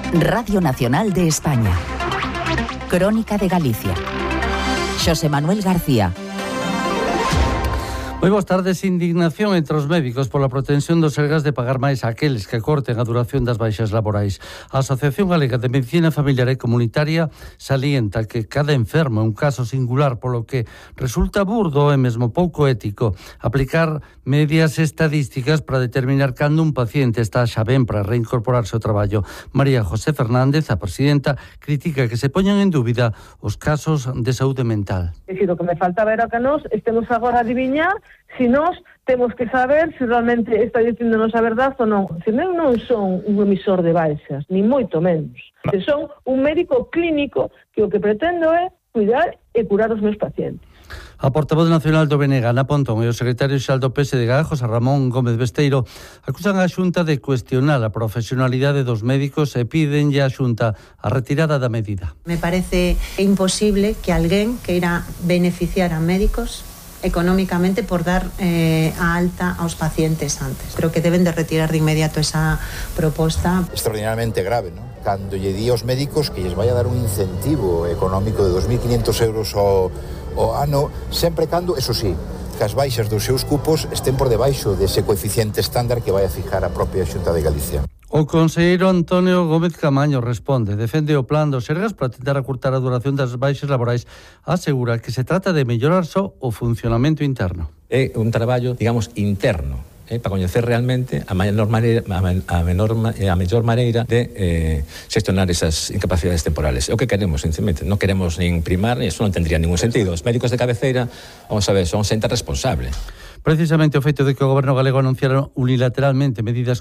Radio Nacional de España. Crónica de Galicia. Xosé Manuel García. Moi boas tardes. Indignación entre os médicos pola pretensión dos sergas de pagar máis a aqueles que corten a duración das baixas laborais. A Asociación Galega de Medicina Familiar e Comunitaria salienta que cada enfermo é un caso singular, polo que resulta burdo e mesmo pouco ético aplicar medias estadísticas para determinar cando un paciente está xa ben para reincorporarse ao traballo. María José Fernández, a presidenta, critica que se poñan en dúbida os casos de saúde mental. O que me falta ver a que nós estemos agora a adiviñar se nós temos que saber se realmente está dicíndonos a verdade ou non. Se non son un emisor de baixas, ni moito menos. Se son un médico clínico que o que pretendo é cuidar e curar os meus pacientes. A portavoz nacional do BNG, Ana Pontón, e o secretario xeral do PSG, José Ramón Gómez Besteiro, acusan a Xunta de cuestionar a profesionalidade dos médicos e pídenlle á Xunta a retirada da medida. Me parece imposible que alguén queira beneficiar a médicos económicamente por dar a alta aos pacientes antes. Creo que deben de retirar de inmediato esa proposta. Extraordinariamente grave, ¿no? Cando lle di aos médicos que lles vai a dar un incentivo económico de 2.500 euros ao ano, sempre cando, eso sí, que as baixas dos seus cupos estén por debaixo dese coeficiente estándar que vai a fijar a propia Xunta de Galicia. O conselleiro Antonio Gómez Camaño responde, defende o plan dos sergas para tentar acurtar a duración das baixas laborais, asegura que se trata de mellorar só o funcionamento interno. É un traballo, digamos, interno, para coñecer realmente a mellor maneira de xestionar esas incapacidades temporales. É o que queremos, sinceramente. Non queremos nin primar, eso non tendría ningún sentido. Os médicos de cabeceira, vamos a ver, son xente responsable. Precisamente o feito de que o Goberno galego anunciara unilateralmente medidas